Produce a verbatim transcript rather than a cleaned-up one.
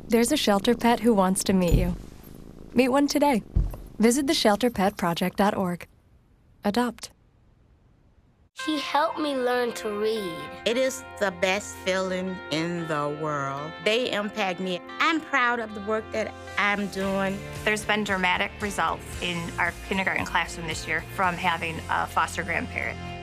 There's a shelter pet who wants to meet you. Meet one today. Visit the shelter pet project dot org. Adopt. He helped me learn to read. It is the best feeling in the world. They impact me. I'm proud of the work that I'm doing. There's been dramatic results in our kindergarten classroom this year from having a foster grandparent.